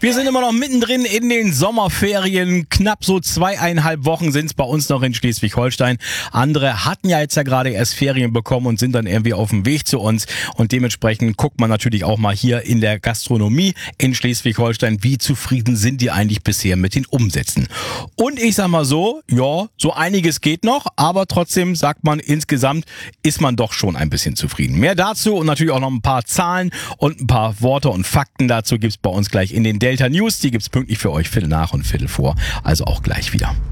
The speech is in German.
Wir sind immer noch mittendrin in den Sommerferien. Knapp so 2,5 Wochen sind es bei uns noch in Schleswig-Holstein. Andere hatten ja jetzt gerade erst Ferien bekommen und sind dann irgendwie auf dem Weg zu uns. Und dementsprechend guckt man natürlich auch mal hier in der Gastronomie in Schleswig-Holstein, wie zufrieden sind die eigentlich bisher mit den Umsätzen. Und ich sag mal so, ja, so einiges geht noch, aber trotzdem sagt man, insgesamt ist man doch schon ein bisschen zufrieden. Mehr dazu und natürlich auch noch ein paar Zahlen und ein paar Worte und Fakten dazu gibt's bei uns gleich in den Delta News. Die gibt's pünktlich für euch, Viertel nach und Viertel vor. Also auch gleich wieder.